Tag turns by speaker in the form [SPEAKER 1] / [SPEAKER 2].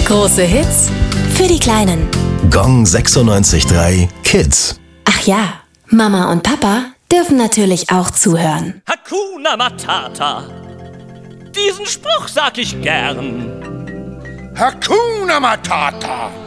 [SPEAKER 1] Große Hits für die Kleinen.
[SPEAKER 2] Gong 96.3 Kids.
[SPEAKER 1] Ach ja, Mama und Papa dürfen natürlich auch zuhören.
[SPEAKER 3] Hakuna Matata. Diesen Spruch sag ich gern.
[SPEAKER 4] Hakuna Matata.